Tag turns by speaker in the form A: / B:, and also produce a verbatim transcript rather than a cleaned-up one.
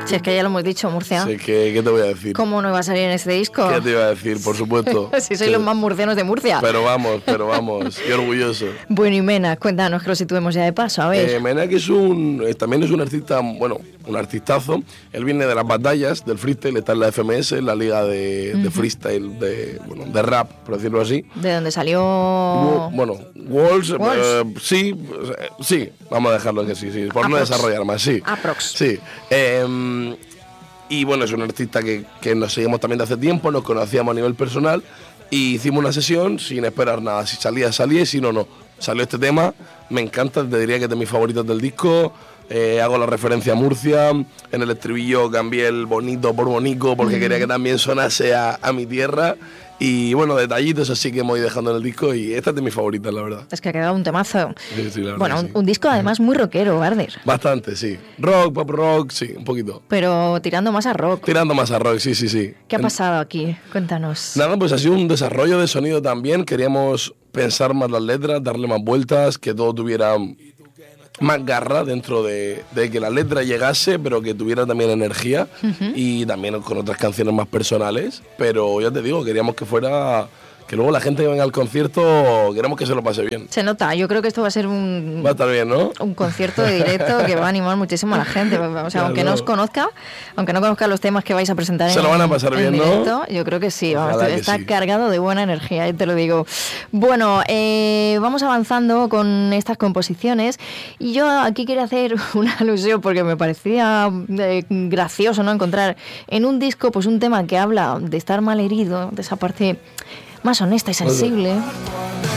A: Si es que ya lo hemos dicho, Murcia.
B: Sí, que, ¿qué te voy a decir?
A: ¿Cómo no iba a salir en este disco?
B: ¿Qué te iba a decir? Por supuesto.
A: Si sois los más murcianos de Murcia.
B: Pero vamos, pero vamos, qué orgulloso.
A: Bueno, y Mena, cuéntanos que lo situemos ya de paso, a ver.
B: Eh, Mena, que es un, eh, también es un artista, bueno, un artistazo. Él viene de las batallas del freestyle, está en la F M S, en la liga de, uh-huh. de freestyle, de, bueno, de rap, por decirlo así.
A: ¿De dónde salió?
B: Bueno, Walls,
A: Walls.
B: Eh, sí, sí, vamos a dejarlo que sí, sí, por Aprox. No desarrollar más, sí.
A: Aprox.
B: Sí. Eh, y bueno, es un artista que, que nos seguimos también de hace tiempo, nos conocíamos a nivel personal y hicimos una sesión sin esperar nada. Si salía, salía y si no, no. Salió este tema, me encanta, te diría que es de mis favoritos del disco. Eh, hago la referencia a Murcia, en el estribillo cambié el bonito por bonico porque mm. quería que también sonase a, a mi tierra. Y bueno, detallitos así que hemos ido dejando en el disco y esta es de mis favoritas, la verdad.
A: Es que ha quedado un temazo.
B: Sí, sí, la verdad.
A: Bueno,
B: sí.
A: un, un disco además muy rockero, Barder.
B: Bastante, sí. Rock, pop rock, sí, un poquito.
A: Pero tirando más a rock.
B: Tirando más a rock, sí, sí, sí.
A: ¿Qué ha pasado aquí? Cuéntanos.
B: Nada, pues ha sido un desarrollo de sonido también. Queríamos pensar más las letras, darle más vueltas, que todo tuviera más garra dentro de, de que la letra llegase, pero que tuviera también energía uh-huh. y también con otras canciones más personales. Pero ya te digo, queríamos que fuera... Que luego la gente que venga al concierto, queremos que se lo pase bien.
A: Se nota, yo creo que esto va a ser un...
B: Va a estar bien, ¿no?
A: Un concierto de directo que va a animar muchísimo a la gente. O sea, claro. aunque no os conozca, aunque no conozca los temas que vais a presentar
B: se
A: en,
B: lo van a pasar
A: en
B: bien,
A: directo,
B: ¿no?
A: yo creo que sí. Vamos,
B: que
A: está
B: sí.
A: cargado de buena energía, te lo digo. Bueno, eh, vamos avanzando con estas composiciones y yo aquí quería hacer una alusión porque me parecía eh, gracioso, ¿no? Encontrar en un disco pues un tema que habla de estar mal herido, de esa parte más honesta y sensible.